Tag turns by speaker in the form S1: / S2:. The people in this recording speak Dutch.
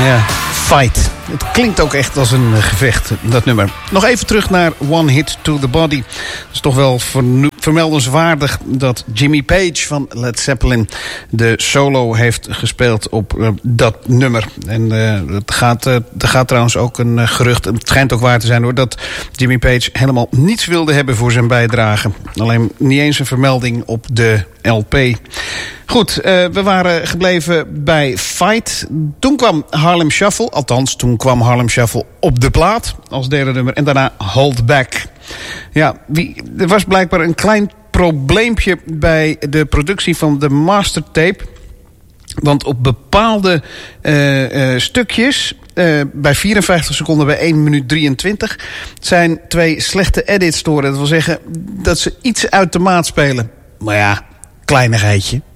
S1: Ja, Fight. Het klinkt ook echt als een gevecht, dat nummer. Nog even terug naar One Hit to the Body. Het is toch wel vermeldenswaardig dat Jimmy Page van Led Zeppelin de solo heeft gespeeld op dat nummer. En er gaat trouwens ook een gerucht, het schijnt ook waar te zijn hoor, dat Jimmy Page helemaal niets wilde hebben voor zijn bijdrage. Alleen niet eens een vermelding op de LP. Goed, we waren gebleven bij Fight. Toen kwam Harlem Shuffle. Althans, toen kwam Harlem Shuffle op de plaat als derde nummer. En daarna Hold Back. Ja, er was blijkbaar een klein probleempje bij de productie van de mastertape. Want op bepaalde stukjes, bij 54 seconden, bij 1 minuut 23... zijn 2 slechte edits door. Dat wil zeggen dat ze iets uit de maat spelen. Maar ja, kleinigheidje.